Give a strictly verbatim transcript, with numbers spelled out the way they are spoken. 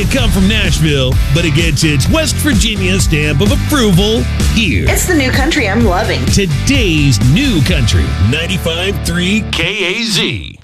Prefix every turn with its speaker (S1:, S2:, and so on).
S1: come from Nashville, but it gets its West Virginia stamp of approval here.
S2: It's the new country I'm loving.
S1: Today's new country, ninety-five point three K A Z.